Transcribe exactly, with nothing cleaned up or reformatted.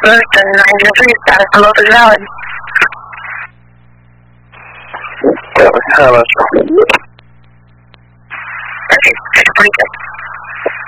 First and nine three, status below is valid. Yeah, how much? Okay, six point six.